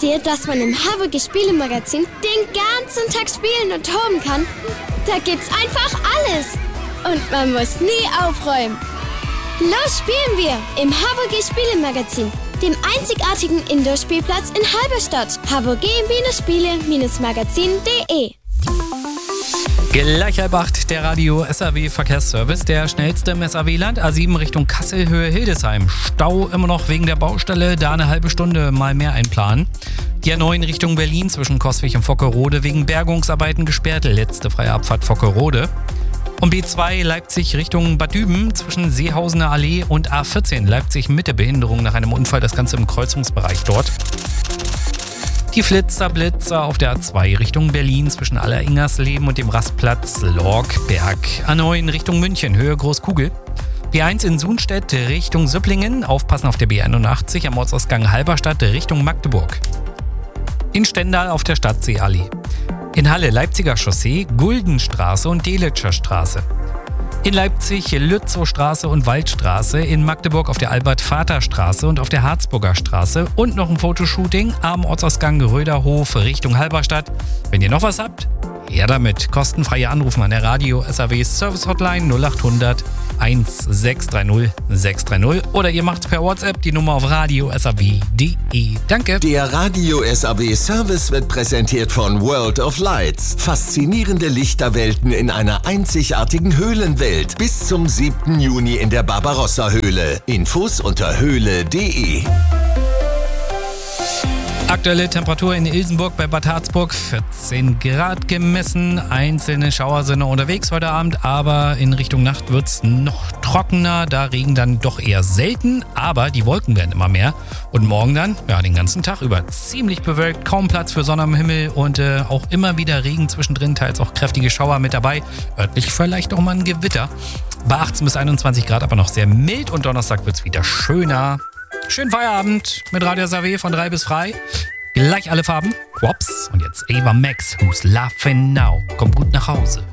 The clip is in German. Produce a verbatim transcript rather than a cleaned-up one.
Wusst ihr, dass man im Havergy Spielemagazin den ganzen Tag spielen und toben kann? Da gibt's einfach alles. Und man muss nie aufräumen. Los spielen wir im Havergy Spielemagazin, dem einzigartigen Indoor-Spielplatz in Halberstadt. havergy Spiele Magazin punkt de. Gleich halb acht, der Radio S A W Verkehrsservice, der schnellste im S A W-Land, A sieben Richtung Kassel, Höhe Hildesheim. Stau immer noch wegen der Baustelle, da eine halbe Stunde mal mehr einplanen. Die A neun Richtung Berlin zwischen Coswig und Vockerode wegen Bergungsarbeiten gesperrt, letzte freie Abfahrt Vockerode. Und B zwei Leipzig Richtung Bad Düben zwischen Seehausener Allee und A vierzehn Leipzig Mitte Behinderung nach einem Unfall, das Ganze im Kreuzungsbereich dort. Die Flitzer Blitzer auf der A zwei Richtung Berlin zwischen Alleringersleben und dem Rastplatz Lorgberg. A neun Richtung München, Höhe Großkugel. B eins in Sunstedt Richtung Süpplingen, aufpassen auf der B einundachtzig am Ortsausgang Halberstadt Richtung Magdeburg. In Stendal auf der Stadtseeallee. In Halle Leipziger Chaussee, Guldenstraße und Delitscher Straße. In Leipzig Lützowstraße und Waldstraße, in Magdeburg auf der Albert-Vater-Straße und auf der Harzburger Straße und noch ein Fotoshooting am Ortsausgang Röderhof Richtung Halberstadt. Wenn ihr noch was habt, her damit. Kostenfreie Anrufen an der Radio S A W Service Hotline null acht hundert sechs drei null sechs drei null oder ihr macht's per WhatsApp, die Nummer auf radio s a w punkt de. Danke. Der Radio S A W Service wird präsentiert von World of Lights. Faszinierende Lichterwelten in einer einzigartigen Höhlenwelt. Bis zum siebten Juni in der Barbarossa-Höhle. Infos unter höhle punkt de. Aktuelle Temperatur in Ilsenburg bei Bad Harzburg, vierzehn Grad gemessen. Einzelne Schauer sind noch unterwegs heute Abend, aber in Richtung Nacht wird es noch trockener. Da Regen dann doch eher selten, aber die Wolken werden immer mehr. Und morgen dann, ja, den ganzen Tag über ziemlich bewölkt, kaum Platz für Sonne am Himmel und äh, auch immer wieder Regen zwischendrin, teils auch kräftige Schauer mit dabei. Örtlich vielleicht auch mal ein Gewitter. Bei achtzehn bis einundzwanzig Grad, aber noch sehr mild und Donnerstag wird es wieder schöner. Schönen Feierabend mit Radio S A W von drei bis frei. Gleich alle Farben. Wops. Und jetzt Ava Max, Who's Laughing Now. Kommt gut nach Hause.